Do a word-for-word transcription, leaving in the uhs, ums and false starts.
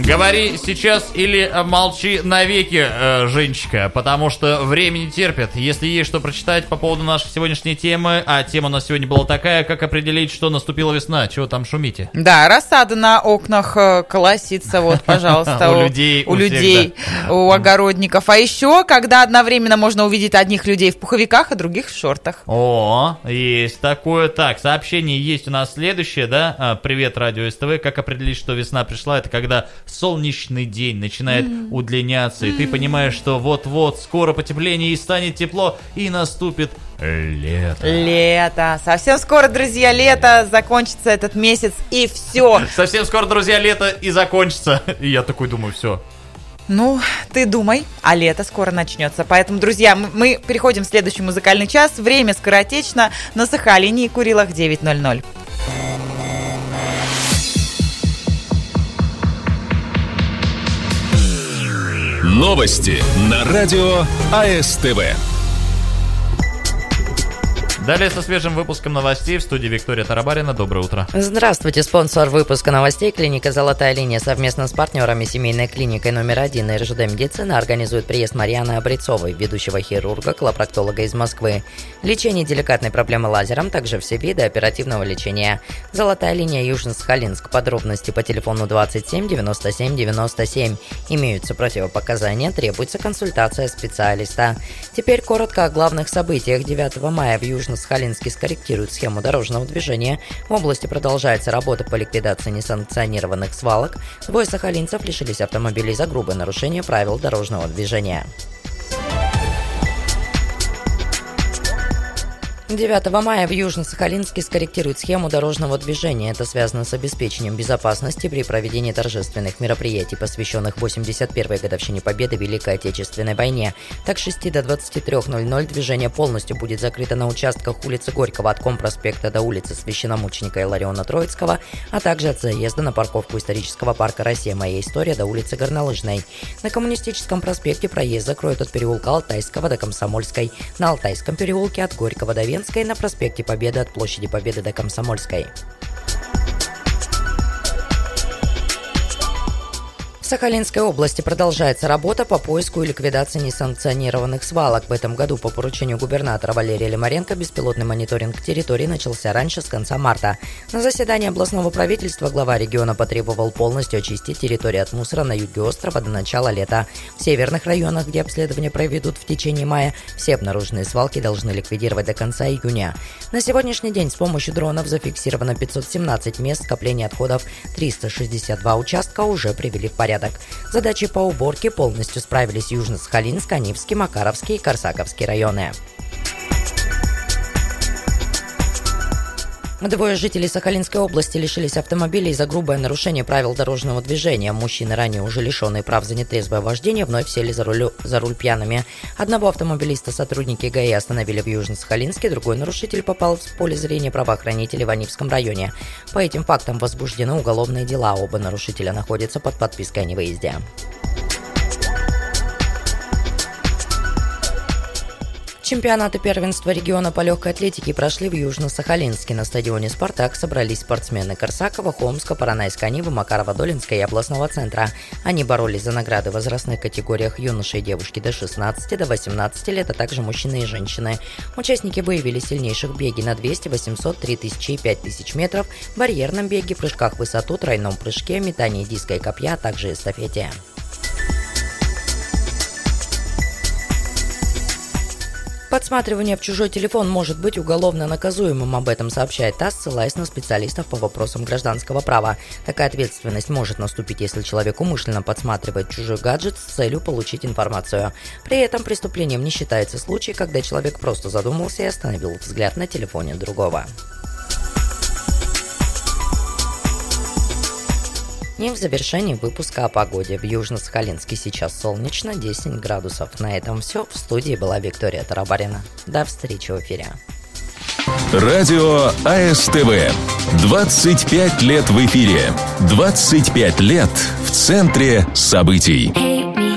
Говори сейчас или молчи навеки, э, Женечка, потому что время не терпит. Если есть что прочитать по поводу нашей сегодняшней темы, а тема у нас сегодня была такая, как определить, что наступила весна, чего там шумите? Да, рассада на окнах колосится, вот, пожалуйста, у людей, у людей, у огородников. А еще, когда одновременно можно увидеть одних людей в пуховиках, а других в шортах. О, есть такое. Так, сообщение есть у нас следующее, да? Привет, Радио СТВ. Как определить, что весна пришла? Это когда солнечный день начинает mm. удлиняться, и ты понимаешь, что вот-вот скоро потепление и станет тепло, и наступит лето. Лето. Совсем скоро, друзья, лето, закончится этот месяц, и все. Совсем скоро, друзья, лето и закончится. И я такой думаю, все. Ну, ты думай, а лето скоро начнется. Поэтому, друзья, мы переходим в следующий музыкальный час. Время скоротечно. На Сахалине и Курилах девять ноль ноль. Новости на радио АСТВ. Далее со свежим выпуском новостей в студии Виктория Тарабарина. Доброе утро. Здравствуйте. Спонсор выпуска новостей — клиника «Золотая линия» совместно с партнерами семейной клиникой номер один эр жэ дэ «Медицина» организует приезд Марьяны Обрецовой, ведущего хирурга, колопроктолога из Москвы. Лечение деликатной проблемы лазером, также все виды оперативного лечения. «Золотая линия», Южно-Сахалинск. Подробности по телефону двадцать семь девяносто семь девяносто семь. Имеются противопоказания, требуется консультация специалиста. Теперь коротко о главных событиях. девятого мая в Южно Сахалинске скорректируют схему дорожного движения. В области продолжается работа по ликвидации несанкционированных свалок. Двое сахалинцев лишились автомобилей за грубое нарушение правил дорожного движения. девятого мая в Южно-Сахалинске скорректируют схему дорожного движения. Это связано с обеспечением безопасности при проведении торжественных мероприятий, посвященных восемьдесят первой годовщине Победы в Великой Отечественной войне. Так, с шести до двадцати трёх ноль-ноль движение полностью будет закрыто на участках улицы Горького от Компроспекта до улицы Священномученика Иллариона Троицкого, а также от заезда на парковку исторического парка «Россия. Моя история» до улицы Горнолыжной. На Коммунистическом проспекте проезд закроют от переулка Алтайского до Комсомольской, на Алтайском переулке от Горького до Венской, на проспекте Победы от площади Победы до Комсомольской. В Сахалинской области продолжается работа по поиску и ликвидации несанкционированных свалок. В этом году по поручению губернатора Валерия Лимаренко беспилотный мониторинг территории начался раньше, с конца марта. На заседании областного правительства глава региона потребовал полностью очистить территорию от мусора на юге острова до начала лета. В северных районах, где обследование проведут в течение мая, все обнаруженные свалки должны ликвидировать до конца июня. На сегодняшний день с помощью дронов зафиксировано пятьсот семнадцать мест скопления отходов, триста шестьдесят два участка уже привели в порядок. Задачи по уборке полностью справились Южно-Сахалинск, Каневский, Макаровский и Корсаковский районы. Двое жителей Сахалинской области лишились автомобилей за грубое нарушение правил дорожного движения. Мужчины, ранее уже лишенные прав за нетрезвое вождение, вновь сели за руль, за руль пьяными. Одного автомобилиста сотрудники ГАИ остановили в Южно-Сахалинске, другой нарушитель попал в поле зрения правоохранителей в Анивском районе. По этим фактам возбуждены уголовные дела. Оба нарушителя находятся под подпиской о невыезде. Чемпионаты первенства региона по легкой атлетике прошли в Южно-Сахалинске. На стадионе «Спартак» собрались спортсмены Корсакова, Холмска, Поронайска, Нивы, Макарова-Долинска и областного центра. Они боролись за награды в возрастных категориях юноши и девушки до шестнадцати, до восемнадцати лет, а также мужчины и женщины. Участники выявили сильнейших в беге на двести, восемьсот, три тысячи и пять тысяч метров, барьерном беге, прыжках в высоту, тройном прыжке, метании диска и копья, а также эстафете. Подсматривание в чужой телефон может быть уголовно наказуемым, об этом сообщает ТАСС, ссылаясь на специалистов по вопросам гражданского права. Такая ответственность может наступить, если человек умышленно подсматривает чужой гаджет с целью получить информацию. При этом преступлением не считается случай, когда человек просто задумался и остановил взгляд на телефоне другого. И в завершении выпуска о погоде. В Южно-Сахалинске сейчас солнечно, десять градусов. На этом все. В студии была Виктория Тарабарина. До встречи в эфире. Радио АСТВ. двадцать пять лет в эфире. двадцать пять лет в центре событий.